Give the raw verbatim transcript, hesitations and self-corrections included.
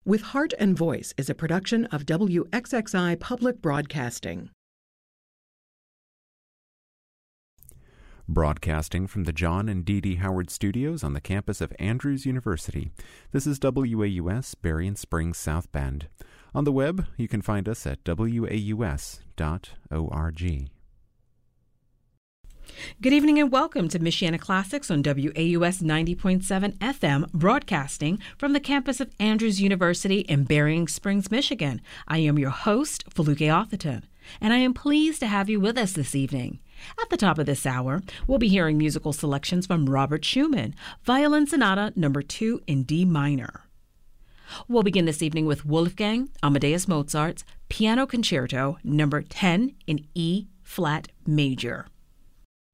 With Heart and Voice is a production of W X X I Public Broadcasting. Broadcasting from the John and Dee Dee Howard Studios on the campus of Andrews University, this is W A U S, Berrien Springs, South Bend. On the web, you can find us at W A U S dot org. Good evening and welcome to Michiana Classics on W A U S ninety point seven F M, broadcasting from the campus of Andrews University in Berrien Springs, Michigan. I am your host, Feluke Atherton, and I am pleased to have you with us this evening. At the top of this hour, we'll be hearing musical selections from Robert Schumann, Violin Sonata number two in D minor. We'll begin this evening with Wolfgang Amadeus Mozart's Piano Concerto number ten in E flat major.